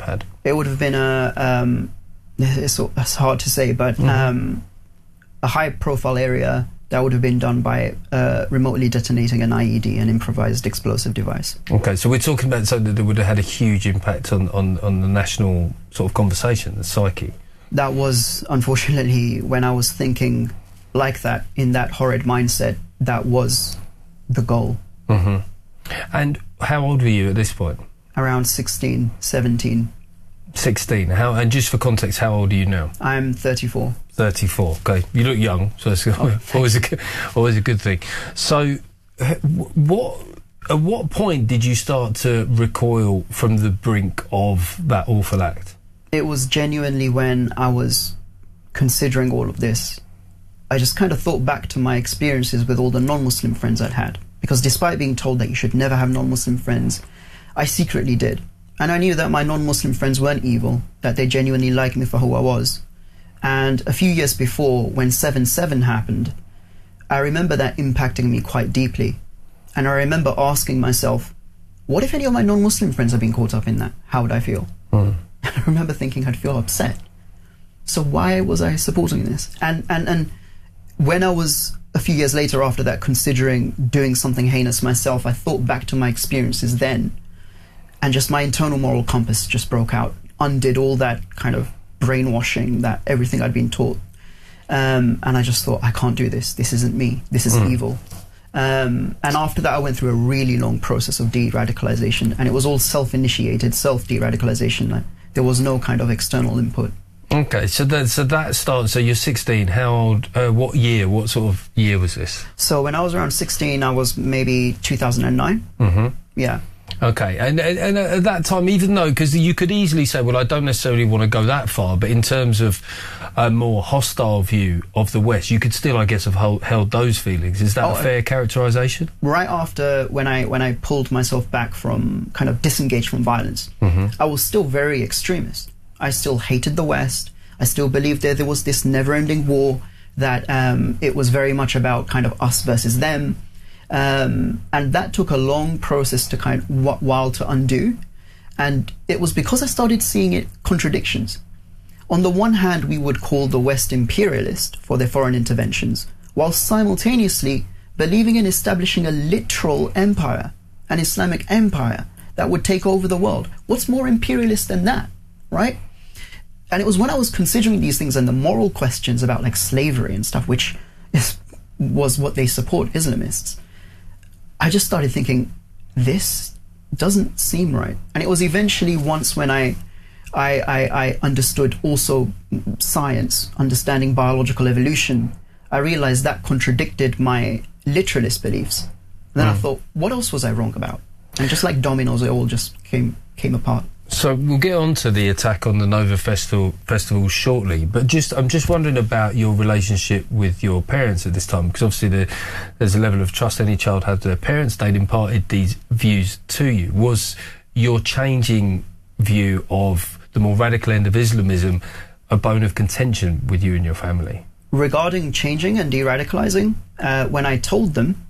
have had? It would have been it's hard to say, but a high-profile area that would have been done by remotely detonating an IED, an improvised explosive device. Okay, so we're talking about something that would have had a huge impact on the national sort of conversation, the psyche. That was, unfortunately, when I was thinking like that, in that horrid mindset, that was the goal. And how old were you at this point? Around 16, 17. 16. And just for context, how old are you now? I'm 34. 34. Okay, you look young, so it's always a good thing. So, at what point did you start to recoil from the brink of that awful act? It was genuinely when I was considering all of this. I just kind of thought back to my experiences with all the non-Muslim friends I'd had. Because despite being told that you should never have non-Muslim friends, I secretly did. And I knew that my non-Muslim friends weren't evil, that they genuinely liked me for who I was. And a few years before, when 7/7 happened, I remember that impacting me quite deeply. And I remember asking myself, what if any of my non-Muslim friends had been caught up in that? How would I feel? And I remember thinking I'd feel upset. So why was I supporting this? And when I was, a few years later after that, considering doing something heinous myself, I thought back to my experiences then, and just my internal moral compass just broke out, undid all that kind of brainwashing, that everything I'd been taught. And I just thought, I can't do this. This isn't me. This is evil. And after that, I went through a really long process of de-radicalization, and it was all self-initiated, self-de-radicalization. There was no kind of external input. Okay, so that starts. So you're 16. How old? What year? What sort of year was this? So when I was around 16, I was maybe 2009. Yeah. Okay, and at that time, even though, because you could easily say, well, I don't necessarily want to go that far, but in terms of a more hostile view of the West, you could still, I guess, have held those feelings. Is that a fair characterisation? Right after, when I pulled myself back from, kind of disengaged from violence, I was still very extremist. I still hated the West. I still believed there was this never-ending war, that it was very much about kind of us versus them. And that took a long process to while to undo. And it was because I started seeing contradictions. On the one hand, we would call the West imperialist for their foreign interventions, while simultaneously believing in establishing a literal empire, an Islamic empire that would take over the world. What's more imperialist than that, right? And it was when I was considering these things and the moral questions about like slavery and stuff, which was what they support, Islamists, I just started thinking, this doesn't seem right. And it was eventually once when I understood also science, understanding biological evolution, I realized that contradicted my literalist beliefs. And then I thought, what else was I wrong about? And just like dominoes, it all just came apart. So we'll get on to the attack on the Nova Festival shortly, but I'm just wondering about your relationship with your parents at this time, because obviously there's a level of trust any child has to their parents. They'd imparted these views to you. Was your changing view of the more radical end of Islamism a bone of contention with you and your family? Regarding changing and de-radicalizing, when I told them,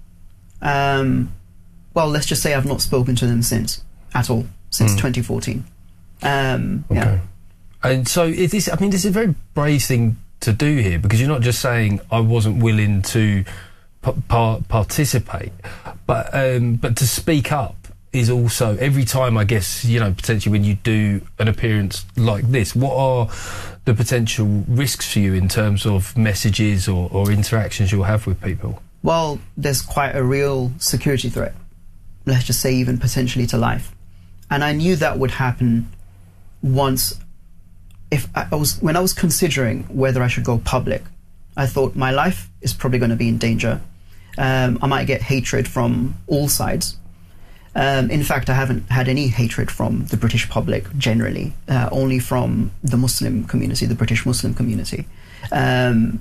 well, let's just say I've not spoken to them since, at all, since 2014. Okay. Yeah. And so this is a very brave thing to do here, because you're not just saying I wasn't willing to participate, but to speak up is also, every time, I guess, potentially when you do an appearance like this, what are the potential risks for you in terms of messages or interactions you'll have with people? Well, there's quite a real security threat, let's just say even potentially to life. And I knew that would happen once, when I was considering whether I should go public. I thought my life is probably going to be in danger. I might get hatred from all sides. In fact, I haven't had any hatred from the British public generally, only from the Muslim community, the British Muslim community. And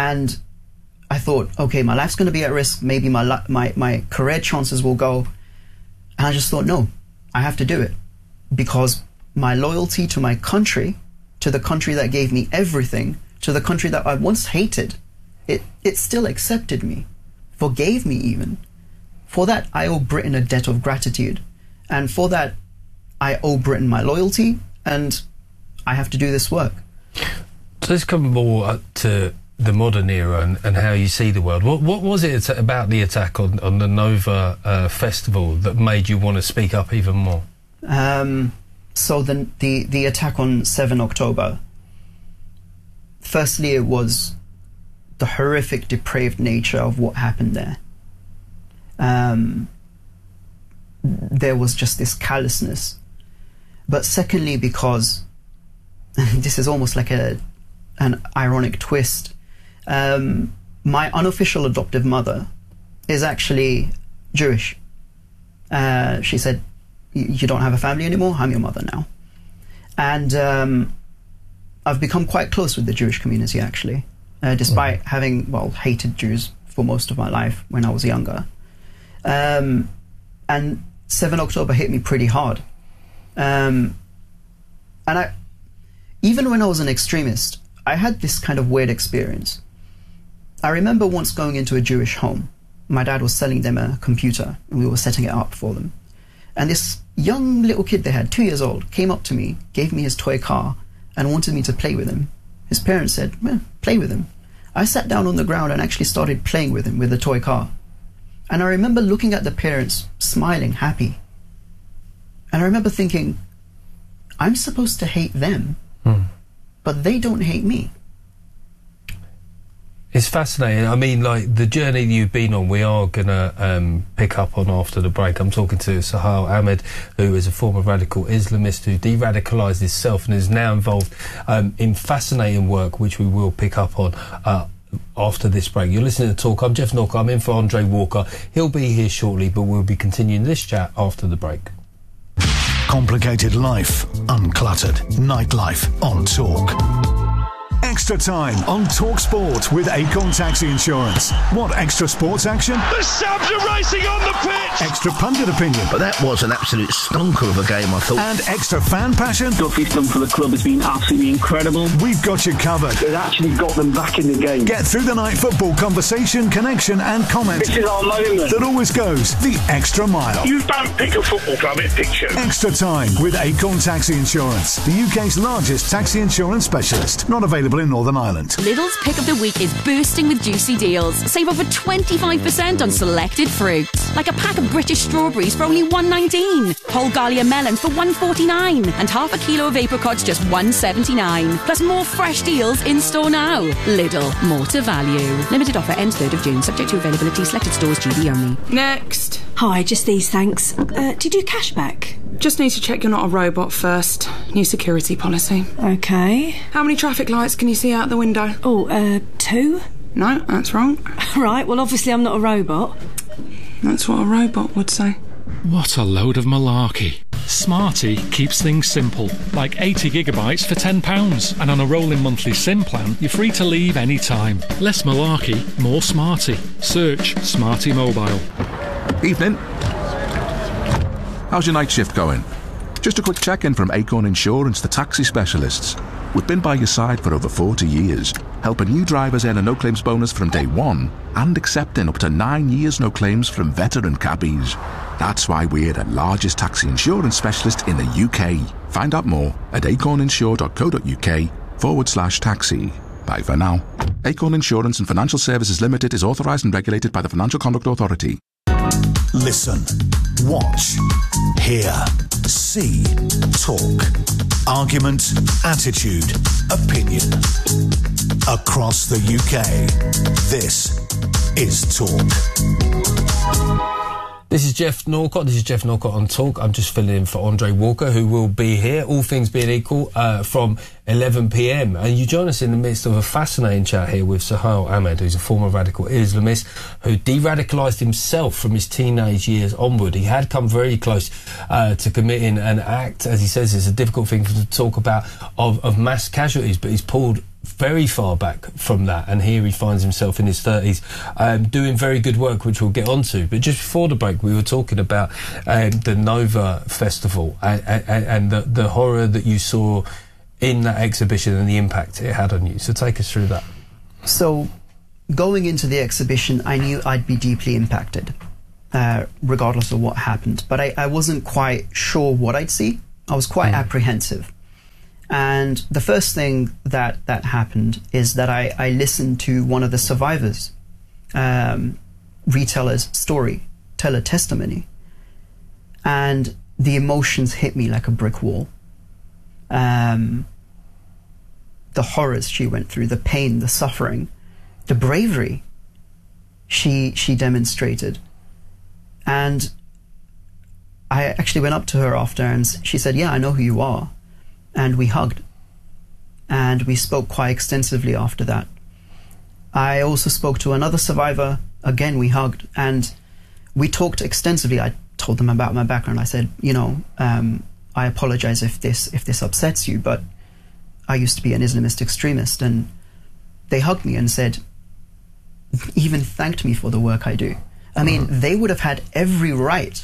I thought, okay, my life's going to be at risk. Maybe my career chances will go. And I just thought, no, I have to do it, because my loyalty to my country, to the country that gave me everything, to the country that I once hated, it still accepted me, forgave me even. For that, I owe Britain a debt of gratitude. And for that, I owe Britain my loyalty, and I have to do this work. So let's come more to the modern era and how you see the world. What was it about the attack on the Nova Festival that made you want to speak up even more? So the attack on 7 October, firstly, it was the horrific, depraved nature of what happened there. There was just this callousness. But secondly, because this is almost like an ironic twist, my unofficial adoptive mother is actually Jewish. She said, "You don't have a family anymore? I'm your mother now." And I've become quite close with the Jewish community, actually, despite having, hated Jews for most of my life when I was younger. And 7 October hit me pretty hard. And even when I was an extremist, I had this kind of weird experience. I remember once going into a Jewish home. My dad was selling them a computer, and we were setting it up for them. And this young little kid they had, 2 years old, came up to me, gave me his toy car, and wanted me to play with him. His parents said, "Well, play with him." I sat down on the ground and actually started playing with him with the toy car. And I remember looking at the parents, smiling, happy. And I remember thinking, I'm supposed to hate them, but they don't hate me. It's fascinating. I mean, like, the journey you've been on, we are going to pick up on after the break. I'm talking to Sahal Ahmed, who is a former radical Islamist who de-radicalised himself and is now involved in fascinating work, which we will pick up on after this break. You're listening to Talk. I'm Jeff Norcott. I'm in for Andre Walker. He'll be here shortly, but we'll be continuing this chat after the break. Complicated life, uncluttered nightlife on Talk. Extra time on Talk Sport with Acorn Taxi Insurance. Want extra sports action? The Sabs are racing on the pitch! Extra pundit opinion. But that was an absolute stonker of a game, I thought. And extra fan passion. Stuff he's done for the club has been absolutely incredible. We've got you covered. It actually got them back in the game. Get through the night football conversation, connection and comment. This is our moment. That always goes the extra mile. You don't pick a football club, it picks you. Extra time with Acorn Taxi Insurance, the UK's largest taxi insurance specialist. Not available in Northern Ireland. Lidl's Pick of the Week is bursting with juicy deals. Save over 25% on selected fruits. Like a pack of British strawberries for only $1.19. Whole Galia melons for $1.49. And half a kilo of apricots just $1.79. Plus more fresh deals in store now. Lidl, more to value. Limited offer ends 3rd of June. Subject to availability. Selected stores, GB only. Next. Hi, just these, thanks. Do you do cashback? Just need to check you're not a robot first. New security policy. Okay. How many traffic lights can you see out the window? 2? No, that's wrong. Right, well, obviously I'm not a robot. That's what a robot would say. What a load of malarkey. Smarty keeps things simple, like 80 gigabytes for £10. And on a rolling monthly SIM plan, you're free to leave any time. Less malarkey, more Smarty. Search Smarty Mobile. Evening. How's your night shift going? Just a quick check-in from Acorn Insurance, the taxi specialists. We've been by your side for over 40 years, helping new drivers earn a no-claims bonus from day one and accepting up to 9 years no claims from veteran cabbies. That's why we're the largest taxi insurance specialist in the UK. Find out more at acorninsure.co.uk/taxi. Bye for now. Acorn Insurance and Financial Services Limited is authorised and regulated by the Financial Conduct Authority. Listen, watch, hear, see, talk. Argument, attitude, opinion. Across the UK, this is Talk. This is Jeff Norcott. This is Jeff Norcott on Talk. I'm just filling in for Andre Walker, who will be here, all things being equal, from 11 p.m. And you join us in the midst of a fascinating chat here with Sahal Ahmed, who's a former radical Islamist who de-radicalised himself from his teenage years onward. He had come very close to committing an act, as he says, it's a difficult thing to talk about, of mass casualties, but he's pulled very far back from that, and here he finds himself in his 30s doing very good work, which we'll get onto. But just before the break, we were talking about the Nova Festival and the horror that you saw in that exhibition and the impact it had on you. So take us through that. So going into the exhibition, I knew I'd be deeply impacted, regardless of what happened. But I wasn't quite sure what I'd see. I was quite apprehensive. And the first thing that happened is that I listened to one of the survivors retellers story, tell a testimony, and the emotions hit me like a brick wall. The horrors she went through, the pain, the suffering, the bravery she demonstrated. And I actually went up to her after and she said, "Yeah, I know who you are." And we hugged. And we spoke quite extensively after that. I also spoke to another survivor. Again, we hugged. And we talked extensively. I told them about my background. I said, I apologize if this upsets you, but I used to be an Islamist extremist. And they hugged me and said, even thanked me for the work I do. I mean, they would have had every right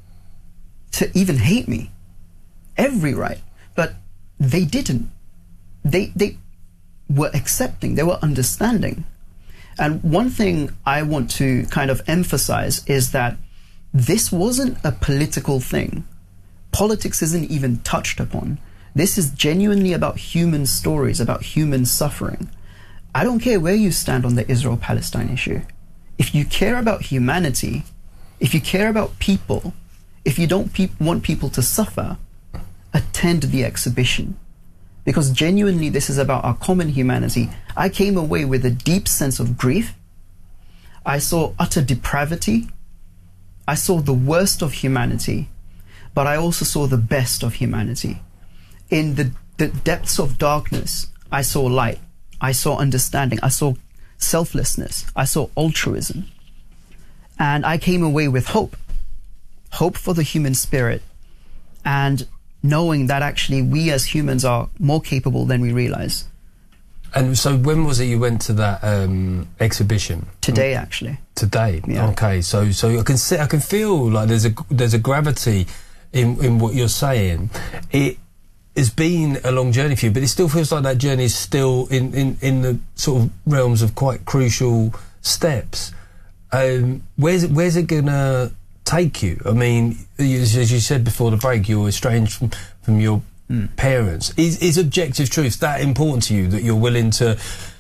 to even hate me. Every right. But they didn't. They were accepting. They were understanding. And one thing I want to kind of emphasize is that this wasn't a political thing. Politics isn't even touched upon. This is genuinely about human stories, about human suffering. I don't care where you stand on the Israel-Palestine issue. If you care about humanity, if you care about people, if you don't want people to suffer, attend the exhibition. Because genuinely this is about our common humanity. I came away with a deep sense of grief. I saw utter depravity. I saw the worst of humanity, but I also saw the best of humanity. In the depths of darkness, I saw light. I saw understanding. I saw selflessness. I saw altruism. And I came away with hope. Hope for the human spirit. And knowing that actually we as humans are more capable than we realize. And so when was it you went to that exhibition? Today, actually. Today? Yeah. Okay, so I can feel like there's a gravity in what you're saying. It has been a long journey for you, but it still feels like that journey is still in the sort of realms of quite crucial steps. Where's it gonna take you? I mean, as you said before the break, you're estranged from your parents. Is objective truth that important to you, that you're willing to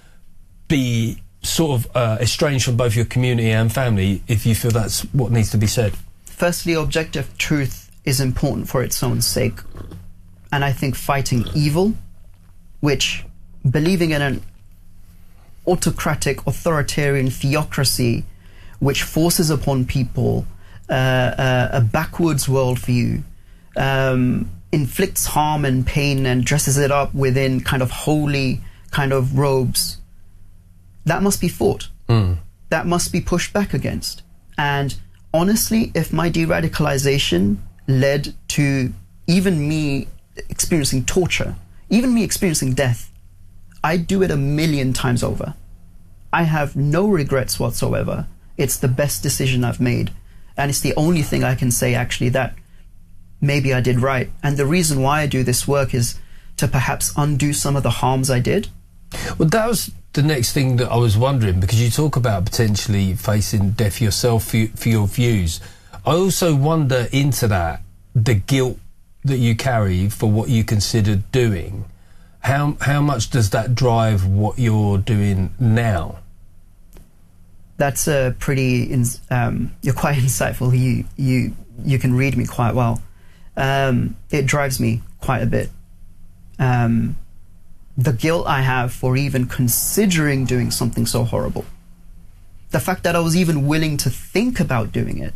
be sort of estranged from both your community and family if you feel that's what needs to be said? Firstly, objective truth is important for its own sake. And I think fighting evil, which believing in an autocratic, authoritarian theocracy which forces upon people a backwards worldview, inflicts harm and pain and dresses it up within kind of holy kind of robes, that must be fought. That must be pushed back against. And honestly, if my de-radicalization led to even me experiencing torture, even me experiencing death, I'd do it 1,000,000 times over. I have no regrets whatsoever. It's the best decision I've made. And it's the only thing I can say actually that maybe I did right. And the reason why I do this work is to perhaps undo some of the harms I did. Well, that was the next thing that I was wondering, because you talk about potentially facing death yourself for your views. I also wonder into that, the guilt that you carry for what you consider doing. How much does that drive what you're doing now? That's a pretty you're quite insightful. You can read me quite well. It drives me quite a bit. The guilt I have for even considering doing something so horrible. The fact that I was even willing to think about doing it.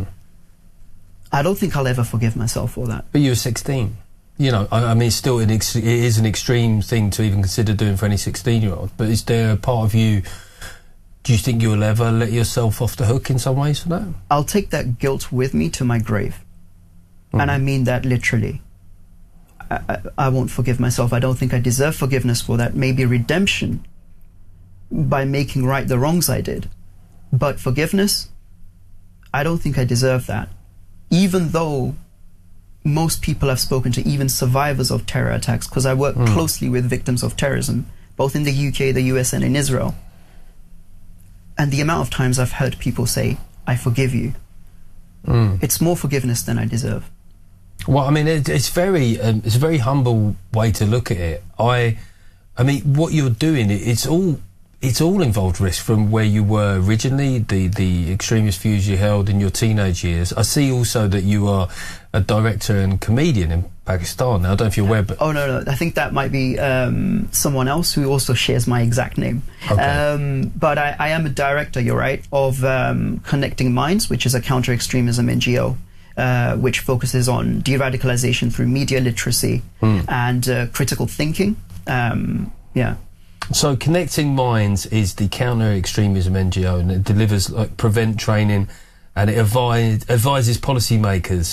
I don't think I'll ever forgive myself for that. But you were 16. You know, I mean, still, it is an extreme thing to even consider doing for any 16-year-old. But is there a part of you, do you think you'll ever let yourself off the hook in some ways for that? I'll take that guilt with me to my grave. And I mean that literally. I won't forgive myself. I don't think I deserve forgiveness for that. Maybe redemption by making right the wrongs I did. But forgiveness, I don't think I deserve that. Even though most people I've spoken to, even survivors of terror attacks, because I work closely with victims of terrorism, both in the UK, the US, and in Israel. And the amount of times I've heard people say, I forgive you. It's more forgiveness than I deserve. Well, I mean, it's a very humble way to look at it. I mean, what you're doing, it's all involved risk from where you were originally, the extremist views you held in your teenage years. I see also that you are a director and comedian in Pakistan. Now, I don't know if you're aware, but... Oh, no, I think that might be someone else who also shares my exact name. Okay. But I am a director, you're right, of Connecting Minds, which is a counter-extremism NGO, which focuses on de-radicalization through media literacy and critical thinking. Yeah. So Connecting Minds is the counter-extremism NGO, and it delivers prevent training, and it advises policymakers.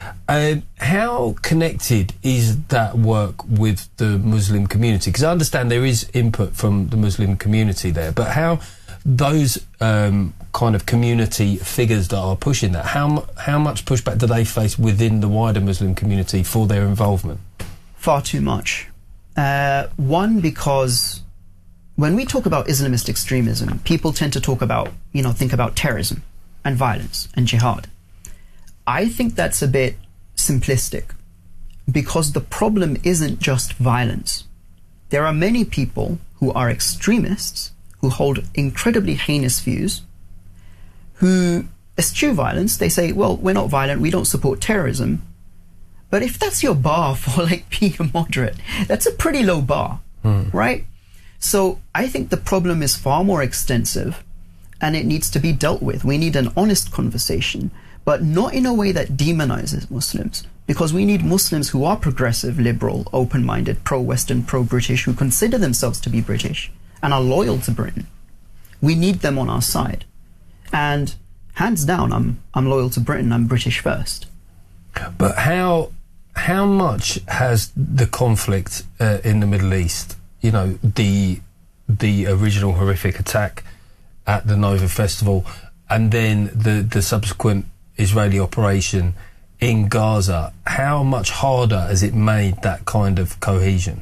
How connected is that work with the Muslim community? Because I understand there is input from the Muslim community there, but how those kind of community figures that are pushing that, how much pushback do they face within the wider Muslim community for their involvement? Far too much. One, because when we talk about Islamist extremism, people tend to talk about, think about terrorism and violence and jihad. I think that's a bit simplistic, because the problem isn't just violence. There are many people who are extremists, who hold incredibly heinous views, who eschew violence. They say, well, we're not violent, we don't support terrorism. But if that's your bar for being a moderate, that's a pretty low bar, right? So I think the problem is far more extensive, and it needs to be dealt with. We need an honest conversation, but not in a way that demonizes Muslims, because we need Muslims who are progressive, liberal, open-minded, pro-Western, pro-British, who consider themselves to be British and are loyal to Britain. We need them on our side. And hands down, I'm loyal to Britain. I'm British first. But how much has the conflict in the Middle East, the original horrific attack at the Nova Festival, and then the subsequent Israeli operation in Gaza, how much harder has it made that kind of cohesion?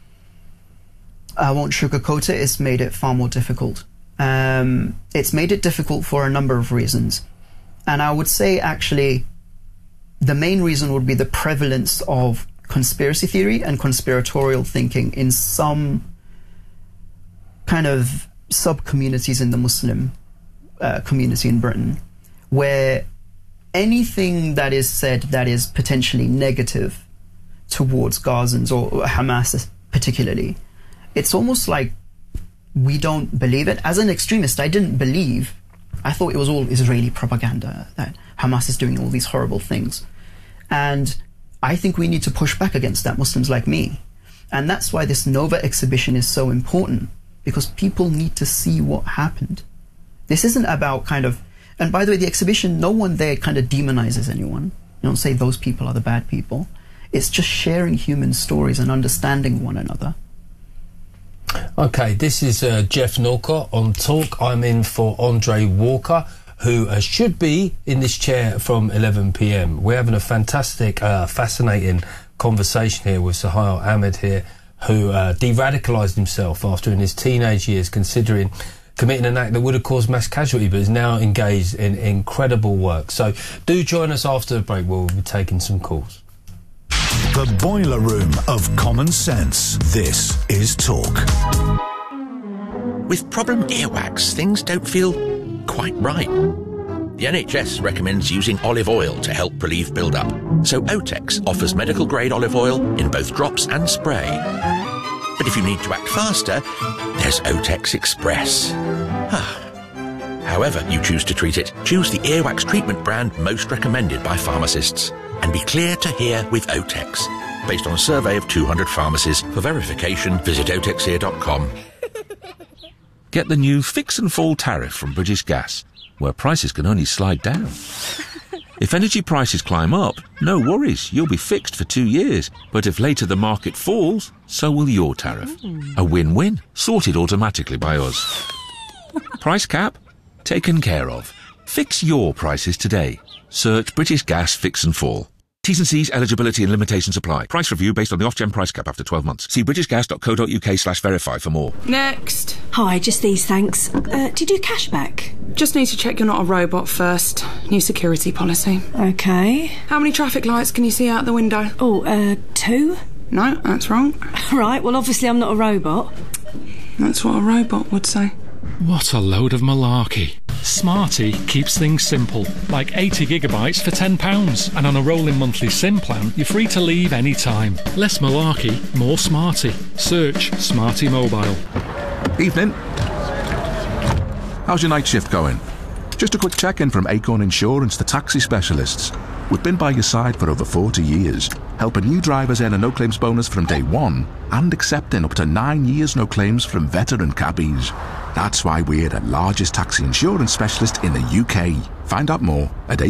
I won't sugarcoat it. It's made it far more difficult. It's made it difficult for a number of reasons. And I would say, actually, the main reason would be the prevalence of conspiracy theory and conspiratorial thinking in some kind of sub-communities in the Muslim community in Britain, where anything that is said that is potentially negative towards Gazans or Hamas particularly, it's almost like we don't believe it. As an extremist, I didn't believe. I thought it was all Israeli propaganda, that Hamas is doing all these horrible things. And I think we need to push back against that, Muslims like me. And that's why this Nova exhibition is so important, because people need to see what happened. This isn't about and by the way, the exhibition, no one there kind of demonizes anyone. You don't say those people are the bad people. It's just sharing human stories and understanding one another. Okay, this is Jeff Norcott on Talk. I'm in for Andre Walker, who should be in this chair from 11 p.m. We're having a fantastic, fascinating conversation here with Suhail Ahmed here, who de-radicalised himself after in his teenage years considering committing an act that would have caused mass casualty, but is now engaged in incredible work. So do join us after the break. We'll be taking some calls. The boiler room of common sense. This is Talk. With problem earwax, things don't feel quite right. The NHS recommends using olive oil to help relieve build-up. So Otex offers medical-grade olive oil in both drops and spray. But if you need to act faster, there's Otex Express. However you choose to treat it, choose the earwax treatment brand most recommended by pharmacists. And be clear to hear with Otex. Based on a survey of 200 pharmacies. For verification, visit otexear.com. Get the new Fix and Fall tariff from British Gas, where prices can only slide down. If energy prices climb up, no worries, you'll be fixed for 2 years. But if later the market falls, so will your tariff. A win-win, sorted automatically by us. Price cap? Taken care of. Fix your prices today. Search British Gas Fix and Fall. T's and C's, eligibility and limitations apply. Price review based on the off-gen price cap after 12 months. See britishgas.co.uk/verify for more. Next. Hi, just these, thanks. Do you do cashback? Just need to check you're not a robot first. New security policy. Okay. How many traffic lights can you see out the window? Oh, 2? No, that's wrong. Right, well, obviously I'm not a robot. That's what a robot would say. What a load of malarkey. Smarty keeps things simple, like 80 gigabytes for £10. And on a rolling monthly SIM plan, you're free to leave any time. Less malarkey, more Smarty. Search Smarty Mobile. Evening. How's your night shift going? Just a quick check-in from Acorn Insurance, the taxi specialists. We've been by your side for over 40 years, helping new drivers earn a no-claims bonus from day one and accepting up to 9 years no claims from veteran cabbies. That's why we're the largest taxi insurance specialist in the UK. Find out more at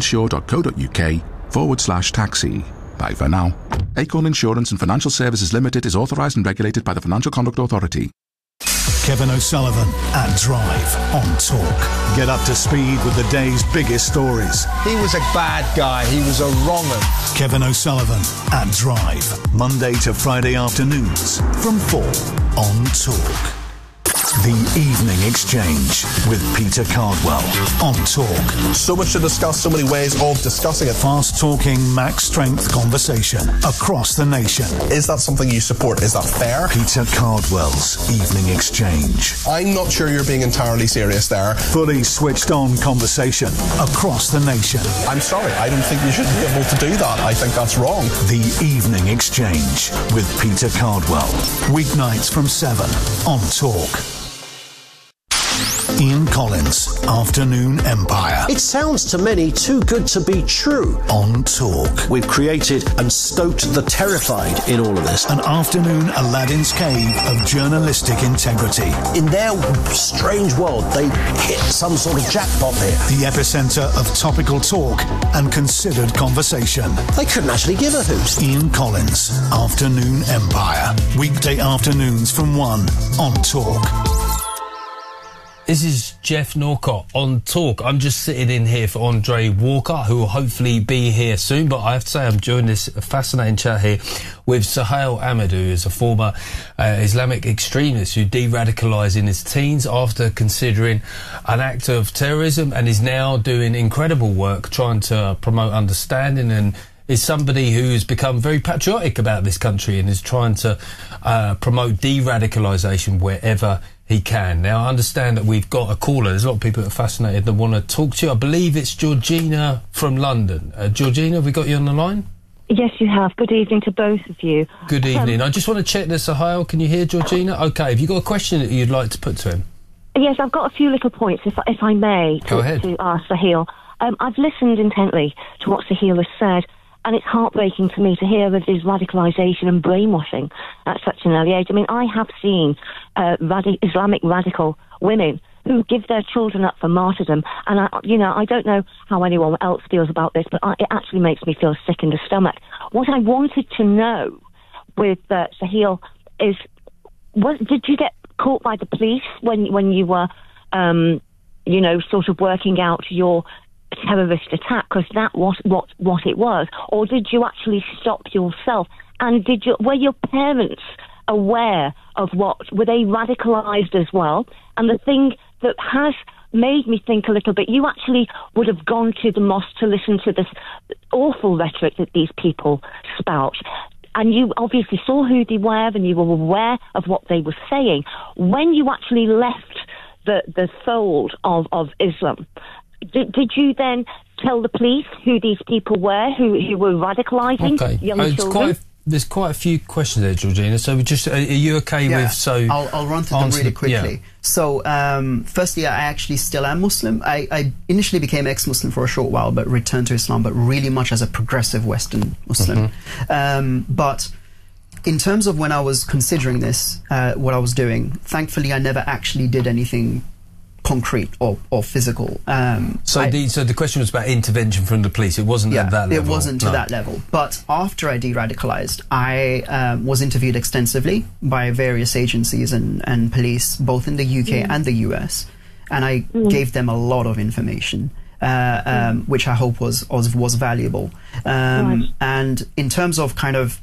acorninsure.co.uk/taxi. Bye for now. Acorn Insurance and Financial Services Limited is authorised and regulated by the Financial Conduct Authority. Kevin O'Sullivan at Drive on Talk. Get up to speed with the day's biggest stories. He was a bad guy. He was a wrong 'un. Kevin O'Sullivan at Drive. Monday to Friday afternoons from 4 on Talk. The Evening Exchange with Peter Cardwell on Talk. So much to discuss, so many ways of discussing it. Fast-talking, max-strength conversation across the nation. Is that something you support? Is that fair? Peter Cardwell's Evening Exchange. I'm not sure you're being entirely serious there. Fully switched-on conversation across the nation. I'm sorry, I don't think you should be able to do that. I think that's wrong. The Evening Exchange with Peter Cardwell. Weeknights from 7 on Talk. Ian Collins, Afternoon Empire. It sounds to many too good to be true. On Talk. We've created and stoked the terrified in all of this. An afternoon Aladdin's cave of journalistic integrity. In their strange world, they hit some sort of jackpot here. The epicentre of topical talk and considered conversation. They couldn't actually give a hoot. Ian Collins, Afternoon Empire. Weekday afternoons from 1 on Talk. This is Jeff Norcott on Talk. I'm just sitting in here for Andre Walker, who will hopefully be here soon. But I have to say, I'm joining this fascinating chat here with Suhail Ahmed, who is a former Islamic extremist who de-radicalised in his teens after considering an act of terrorism, and is now doing incredible work trying to promote understanding, and is somebody who's become very patriotic about this country and is trying to promote de-radicalisation wherever he can. Now, I understand that we've got a caller. There's a lot of people that are fascinated that want to talk to you. I believe it's Georgina from London. Georgina, have we got you on the line? Yes, you have. Good evening to both of you. Good evening. I just want to check this, Suhail. Can you hear Georgina? OK, have you got a question that you'd like to put to him? Yes, I've got a few little points, if I may, Go ahead. to ask Suhail. I've listened intently to what Suhail has said, and it's heartbreaking to me to hear of his radicalisation and brainwashing at such an early age. I mean, I have seen Islamic radical women who give their children up for martyrdom, and I don't know how anyone else feels about this, but it actually makes me feel sick in the stomach. What I wanted to know with Suhail is, did you get caught by the police when you were, sort of working out your terrorist attack, because that was what it was, or did you actually stop yourself? And were your parents aware of were they radicalised as well? And the thing that has made me think a little bit, you actually would have gone to the mosque to listen to this awful rhetoric that these people spout, and you obviously saw who they were and you were aware of what they were saying. When you actually left the fold of Islam, did you then tell the police who these people were who were radicalising young children? There's quite a few questions there, Georgina. So are you okay with... So I'll run through them really quickly. Yeah. So, firstly, I actually still am Muslim. I initially became ex-Muslim for a short while, but returned to Islam, but really much as a progressive Western Muslim. But in terms of when I was considering this, what I was doing, thankfully I never actually did anything concrete or physical. So the question was about intervention from the police. It wasn't at that level. It wasn't to that level. But after I de-radicalised, I was interviewed extensively by various agencies and police, both in the UK and the US, and I gave them a lot of information. which I hope was valuable. And in terms of kind of,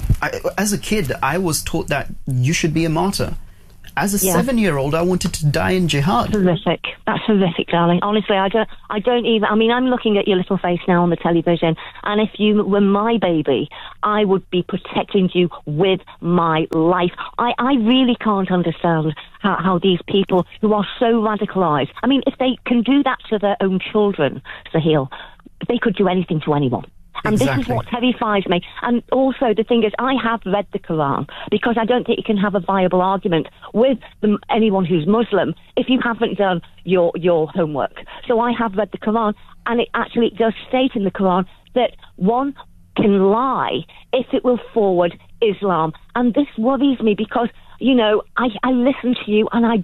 as a kid, I was taught that you should be a martyr. As a 7-year-old, I wanted to die in jihad. Horrific. That's horrific, darling. Honestly, I don't even. I mean, I'm looking at your little face now on the television, and if you were my baby, I would be protecting you with my life. I really can't understand how these people who are so radicalised. I mean, if they can do that to their own children, Sahil, they could do anything to anyone. And this is what terrifies me. And also, the thing is, I have read the Quran because I don't think you can have a viable argument with anyone who's Muslim if you haven't done your homework. So I have read the Quran, and it actually does state in the Quran that one can lie if it will forward Islam. And this worries me because, you know, I listen to you and I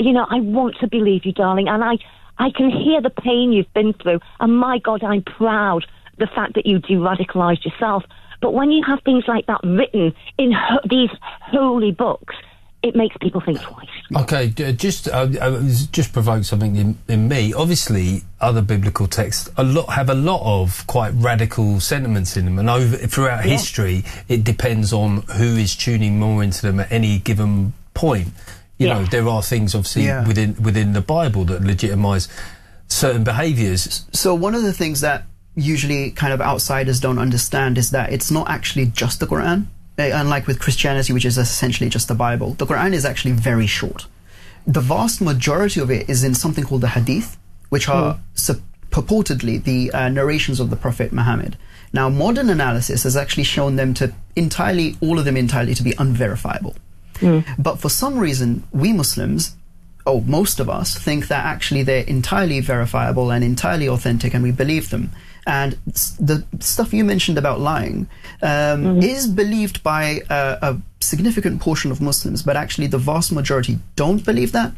want to believe you, darling, and I can hear the pain you've been through. And my God, I'm proud the fact that you de-radicalised yourself. But when you have things like that written in these holy books, it makes people think twice. Okay, just provoked something in me. Obviously, other biblical texts have a lot of quite radical sentiments in them, and throughout history, it depends on who is tuning more into them at any given point. You know, there are things obviously within the Bible that legitimise certain behaviours. So one of the things that usually kind of outsiders don't understand is that it's not actually just the Quran. Unlike with Christianity, which is essentially just the Bible, the Quran is actually very short. The vast majority of it is in something called the Hadith, which are purportedly the narrations of the Prophet Muhammad. Now, modern analysis has actually shown them to all of them entirely to be unverifiable. But for some reason, we Muslims, most of us, think that actually they're entirely verifiable and entirely authentic, and we believe them. And the stuff you mentioned about lying is believed by a significant portion of Muslims, but actually the vast majority don't believe that.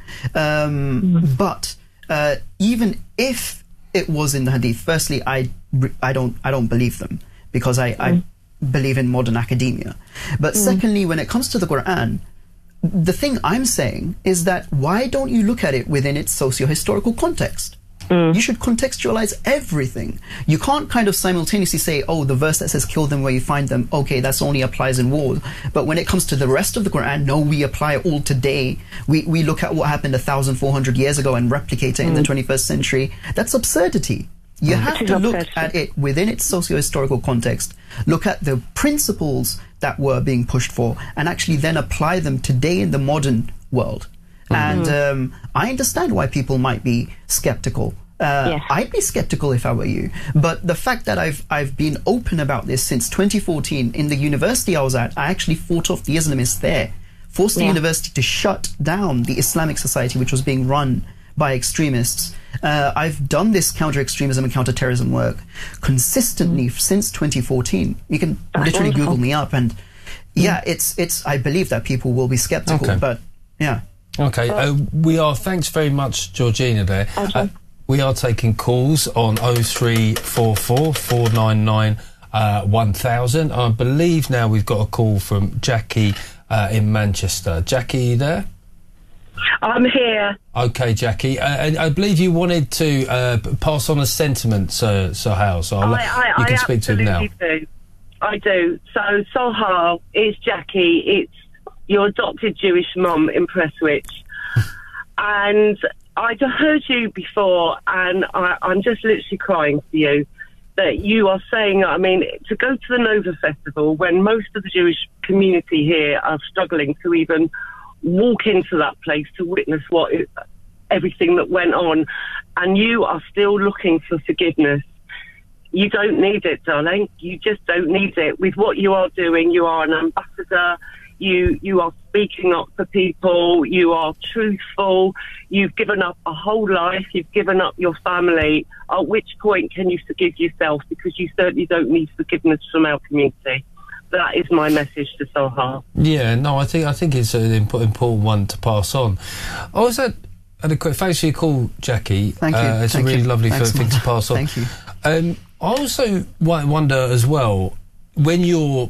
But even if it was in the Hadith, firstly, I don't believe them because I believe in modern academia. But secondly, when it comes to the Quran, the thing I'm saying is that why don't you look at it within its socio-historical context? You should contextualize everything. You can't kind of simultaneously say, the verse that says kill them where you find them, okay, that's only applies in war. But when it comes to the rest of the Quran, no, we apply it all today. We look at what happened 1,400 years ago and replicate it in the 21st century. That's absurdity. You have to look at it within its socio-historical context, look at the principles that were being pushed for, and actually then apply them today in the modern world. And I understand why people might be skeptical. I'd be skeptical if I were you. But the fact that I've been open about this since 2014, in the university I was at, I actually fought off the Islamists there, forced the university to shut down the Islamic Society, which was being run by extremists. I've done this counter-extremism and counter-terrorism work consistently since 2014. You can literally Google me up, and it's. I believe that people will be skeptical, but Okay, thanks very much, Georgina, there. We are taking calls on 0344 499 1000. I believe now we've got a call from Jackie in Manchester. Jackie, you there? I'm here. Okay, Jackie. And I believe you wanted to pass on a sentiment, Sir Hal, so you can speak to him now. I do. So, Sohar, it's Jackie. It's your adopted Jewish mum in Prestwich. And I heard you before, and I'm just literally crying for you, that you are saying, I mean, to go to the Nova Festival when most of the Jewish community here are struggling to even walk into that place to witness everything that went on, and you are still looking for forgiveness. You don't need it, darling. You just don't need it. With what you are doing, you are an ambassador. You are speaking up for people. You are truthful. You've given up a whole life. You've given up your family. At which point can you forgive yourself? Because you certainly don't need forgiveness from our community. That is my message to Sohar. Yeah, no, I think it's an important one to pass on. I was at a quick thanks for your call, Jackie. Thank you. It's a really lovely thing to pass on. Thank you. I also wonder as well, when you're,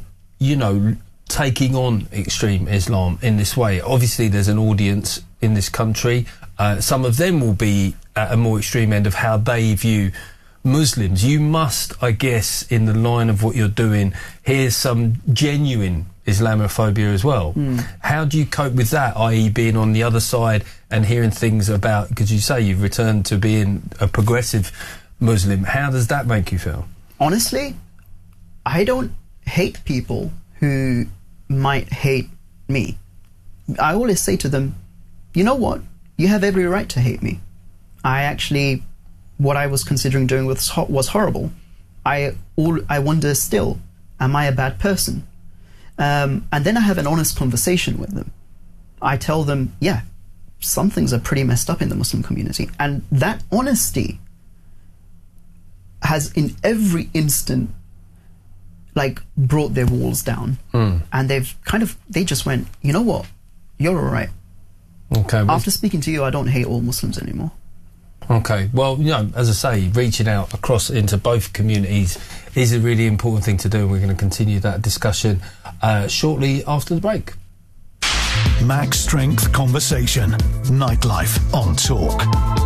taking on extreme Islam in this way, obviously there's an audience in this country. Some of them will be at a more extreme end of how they view Muslims. You must, I guess, in the line of what you're doing, hear some genuine Islamophobia as well. How do you cope with that, i.e. being on the other side and hearing things about, because you say you've returned to being a progressive Muslim, how does that make you feel? Honestly, I don't hate people who might hate me. I always say to them, you know what? You have every right to hate me. What I was considering doing was horrible. I wonder still, am I a bad person? And then I have an honest conversation with them. I tell them, yeah, some things are pretty messed up in the Muslim community. And that honesty has in every instant brought their walls down. And they just went, you know what? You're all right. Okay. After speaking to you, I don't hate all Muslims anymore. Okay. Well, as I say, reaching out across into both communities is a really important thing to do, and we're going to continue that discussion shortly after the break. Max Strength Conversation. Nightlife on Talk.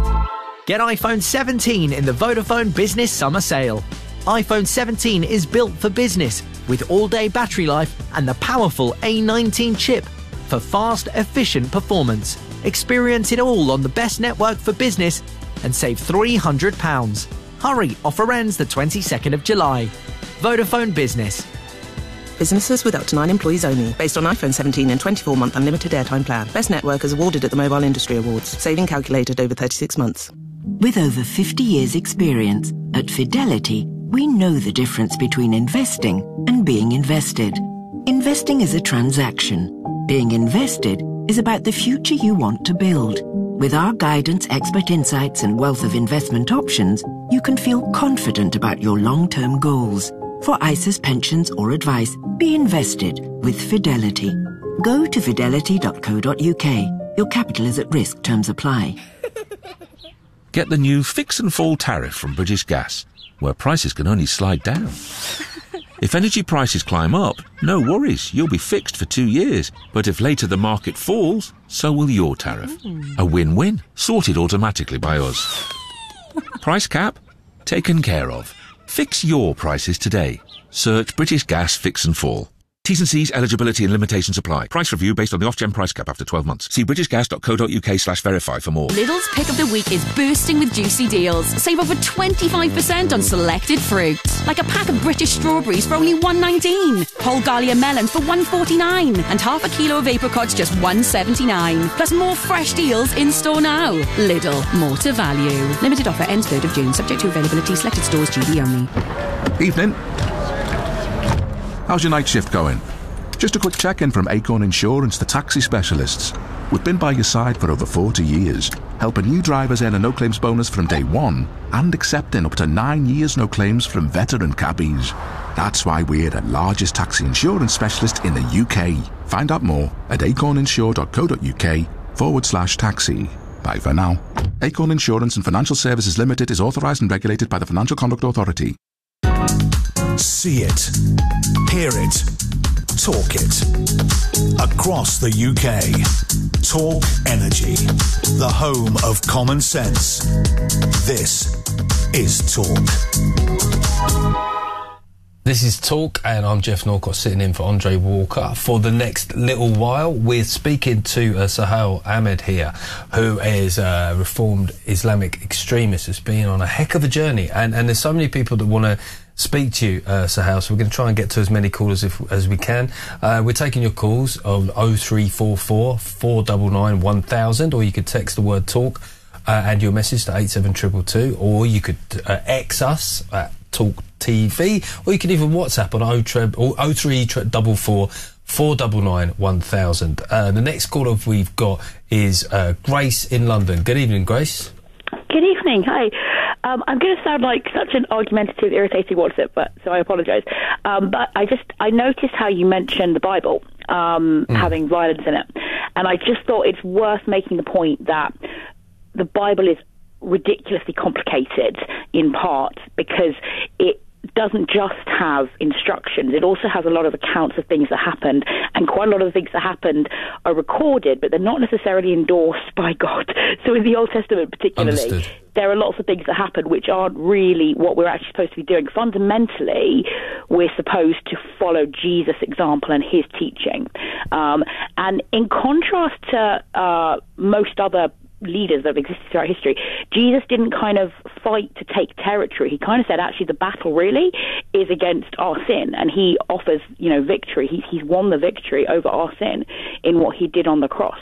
Get iPhone 17 in the Vodafone Business Summer Sale. iPhone 17 is built for business with all-day battery life and the powerful A19 chip for fast, efficient performance. Experience it all on the best network for business and save £300. Hurry, offer ends the 22nd of July. Vodafone Business. Businesses with up to 9 employees only. Based on iPhone 17 and 24-month unlimited airtime plan. Best network is awarded at the Mobile Industry Awards. Saving calculated over 36 months. With over 50 years' experience, at Fidelity, we know the difference between investing and being invested. Investing is a transaction. Being invested is about the future you want to build. With our guidance, expert insights, and wealth of investment options, you can feel confident about your long-term goals. For ISAs, pensions, or advice, be invested with Fidelity. Go to fidelity.co.uk. Your capital is at risk. Terms apply. Get the new Fix and Fall tariff from British Gas, where prices can only slide down. If energy prices climb up, no worries, you'll be fixed for 2 years. But if later the market falls, so will your tariff. A win-win, sorted automatically by us. Price cap? Taken care of. Fix your prices today. Search British Gas Fix and Fall. T's and C's, eligibility and limitations apply. Price review based on the off-gen price cap after 12 months. See britishgas.co.uk/verify for more. Lidl's pick of the week is bursting with juicy deals. Save over 25% on selected fruit. Like a pack of British strawberries for only $1.19. Whole Galia melons for $1.49. And half a kilo of apricots just $1.79. Plus more fresh deals in store now. Lidl, more to value. Limited offer ends 3rd of June. Subject to availability. Selected stores, GB only. Evening. How's your night shift going? Just a quick check-in from Acorn Insurance, the taxi specialists. We've been by your side for over 40 years, helping new drivers earn a no-claims bonus from day one and accepting up to 9 years no claims from veteran cabbies. That's why we're the largest taxi insurance specialist in the UK. Find out more at acorninsure.co.uk/taxi. Bye for now. Acorn Insurance and Financial Services Limited is authorised and regulated by the Financial Conduct Authority. See it, hear it, talk it. Across the UK, Talk Energy, the home of common sense. This is Talk. This is Talk, and I'm Jeff Norcott sitting in for Andre Walker. For the next little while, we're speaking to Sahel Ahmed here, who is a reformed Islamic extremist who's been on a heck of a journey. And there's so many people that want to speak to you, Sahel, so we're going to try and get to as many callers as we can. We're taking your calls on 0344 499 1000, or you could text the word TALK and your message to 87222, or you could X us at Talk TV, or you can even WhatsApp on 0344 499 1000. The next caller we've got is Grace in London. Good evening, Grace. Good evening. Hi. I'm going to sound like such an argumentative, irritating WhatsApp, so I apologise. But I noticed how you mentioned the Bible having violence in it, and I just thought it's worth making the point that the Bible is ridiculously complicated in part because it doesn't just have instructions. It also has a lot of accounts of things that happened, and quite a lot of the things that happened are recorded, but they're not necessarily endorsed by God. So in the Old Testament particularly, Understood. there are lots of things that happen which aren't really what we're actually supposed to be doing. Fundamentally, we're supposed to follow Jesus' example and his teaching. And in contrast to most other leaders that have existed throughout history, Jesus didn't kind of fight to take territory. He kind of said, actually, the battle really is against our sin, and he offers, victory. He's won the victory over our sin in what he did on the cross.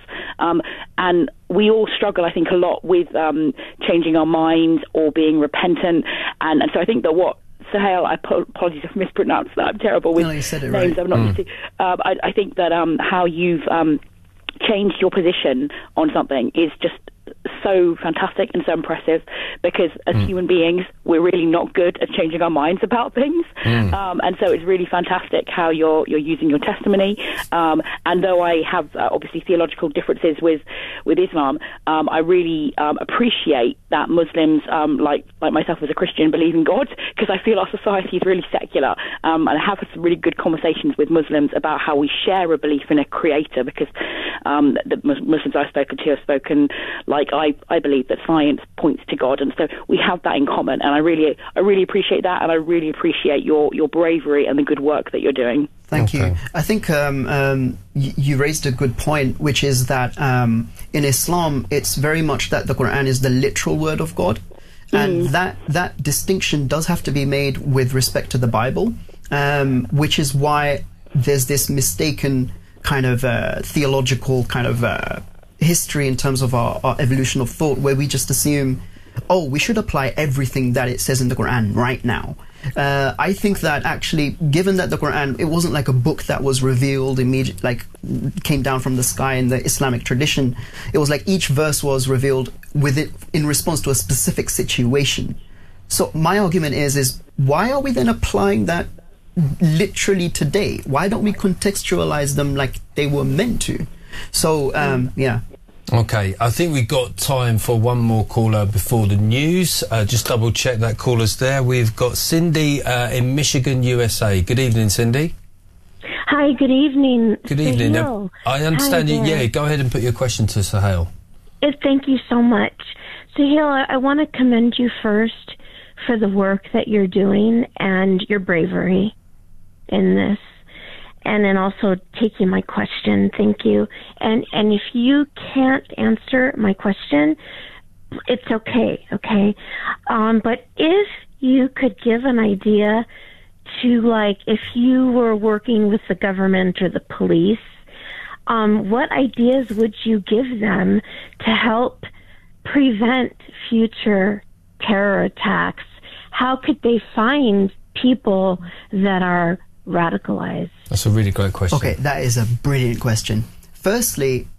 And we all struggle, I think, a lot with changing our minds or being repentant. And so I think that Sahel, apologies if I mispronounced that. I'm terrible with you said it names. right. I'm not used to. I think that how you've changed your position on something is just so fantastic and so impressive, because as human beings, we're really not good at changing our minds about things. And so it's really fantastic how you're using your testimony. And though I have obviously theological differences with Islam, I really appreciate that Muslims, like myself as a Christian, believe in God, because I feel our society is really secular. And I have some really good conversations with Muslims about how we share a belief in a creator, because the Muslims I've spoken to have spoken like I believe that science points to God, and so we have that in common. And I really appreciate that, and I really appreciate your bravery and the good work that you're doing. Thank you. I think you raised a good point, which is that in Islam, it's very much that the Quran is the literal word of God, and that distinction does have to be made with respect to the Bible, which is why there's this mistaken kind of theological kind of history in terms of our evolution of thought, where we just assume, we should apply everything that it says in the Quran right now. I think that actually, given that the Quran, it wasn't like a book that was revealed immediately, like came down from the sky in the Islamic tradition. It was like each verse was revealed with it in response to a specific situation. So my argument is why are we then applying that literally today? Why don't we contextualize them like they were meant to? So, yeah. Okay, I think we've got time for one more caller before the news. Just double check that caller's there. We've got Cindy in Michigan, USA. Good evening, Cindy. Hi, good evening. Good evening. Sahel. I understand you. Yeah, go ahead and put your question to Sahel. Thank you so much. Sahel, I want to commend you first for the work that you're doing and your bravery in this. And then also taking my question. Thank you. And if you can't answer my question, it's okay, okay? But if you could give an idea to, like, if you were working with the government or the police, what ideas would you give them to help prevent future terror attacks? How could they find people that are radicalized? That's a really great question. Okay, that is a brilliant question. Firstly,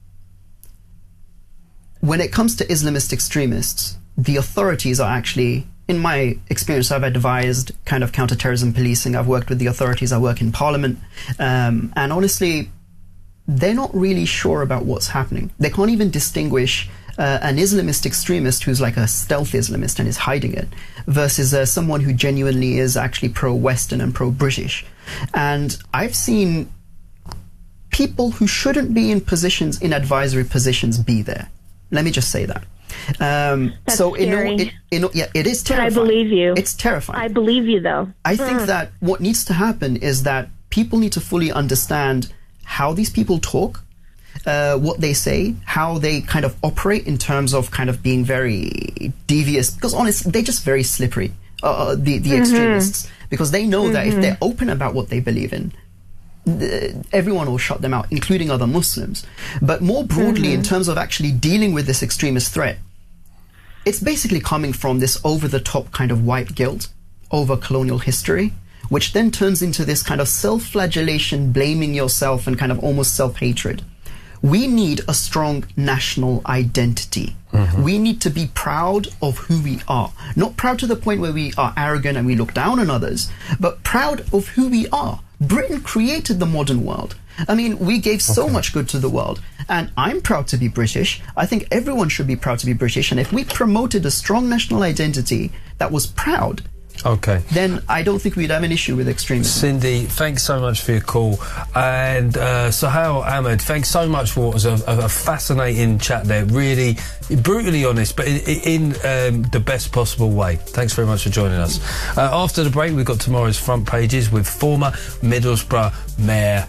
when it comes to Islamist extremists, the authorities are actually, in my experience, I've advised kind of counterterrorism policing. I've worked with the authorities. I work in Parliament. And honestly, they're not really sure about what's happening. They can't even distinguish an Islamist extremist who's like a stealth Islamist and is hiding it versus someone who genuinely is actually pro-Western and pro-British. And I've seen people who shouldn't be in positions, in advisory positions, be there. Let me just say that. That's so scary. It is terrifying. But I believe you. It's terrifying. I believe you, though. I think that what needs to happen is that people need to fully understand how these people talk, what they say, how they kind of operate in terms of kind of being very devious. Because honestly, they're just very slippery, the extremists. Because they know that if they're open about what they believe in, everyone will shut them out, including other Muslims. But more broadly, in terms of actually dealing with this extremist threat, it's basically coming from this over-the-top kind of white guilt over colonial history, which then turns into this kind of self-flagellation, blaming yourself, and kind of almost self-hatred. We need a strong national identity. We need to be proud of who we are. Not proud to the point where we are arrogant and we look down on others, but proud of who we are. Britain created the modern world. I mean, we gave so much good to the world. And I'm proud to be British. I think everyone should be proud to be British. And if we promoted a strong national identity that was proud, Okay. then I don't think we'd have an issue with extremism. Cindy, thanks so much for your call. And Sohail Ahmed, thanks so much for what was a fascinating chat there. Really brutally honest, but in the best possible way. Thanks very much for joining us. After the break, we've got tomorrow's front pages with former Middlesbrough Mayor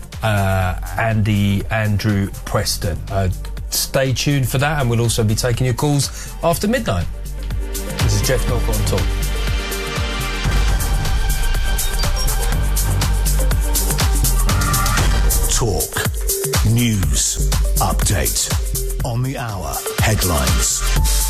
Andrew Preston. Stay tuned for that, and we'll also be taking your calls after midnight. This is Jeff Norfolk on Talk. Talk. News. Update. On the hour. Headlines.